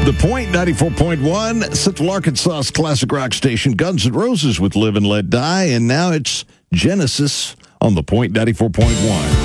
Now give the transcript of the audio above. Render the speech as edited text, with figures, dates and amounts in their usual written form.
The Point 94.1, Central Arkansas's classic rock station, Guns N' Roses with Live and Let Die, and now it's Genesis on The Point 94.1.